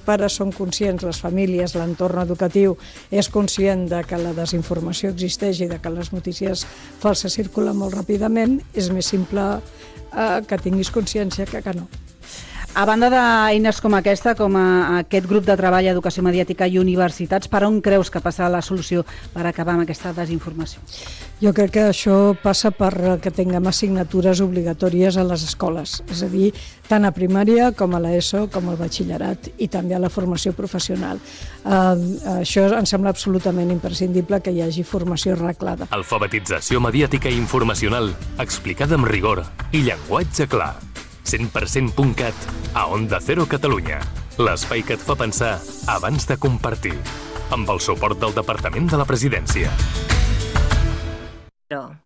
pares són conscients, les famílies, l'entorn educatiu és conscient de que la desinformació existeix i de que les notícies falses circulen molt ràpidament, és més simple que tinguis consciència que no. A banda d'eines com aquesta, com aquest grup de treball Educació Mediàtica i Universitats, per on creus que passa la solució per acabar amb aquesta desinformació? Jo crec que això passa per que tinguem assignatures obligatòries a les escoles, és a dir, tant a primària com a l'ESO, com al batxillerat i també a la formació professional. Això em sembla absolutament imprescindible que hi hagi formació reglada. Alfabetització mediàtica i informacional, explicada amb rigor i llenguatge clar. 100%.cat a Onda Cero Catalunya. L'espai que et fa pensar abans de compartir. Amb el suport del Departament de la Presidència.